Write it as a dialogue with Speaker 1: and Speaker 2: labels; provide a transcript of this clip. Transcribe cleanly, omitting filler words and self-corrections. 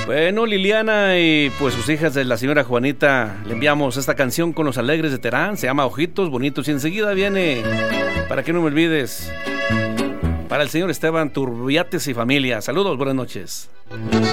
Speaker 1: Bueno, Liliana y pues sus hijas de la señora Juanita, le enviamos esta canción con los Alegres de Terán, se llama Ojitos Bonitos, y enseguida viene, para que no me olvides, para el señor Esteban Turbiates y familia. Saludos, buenas noches.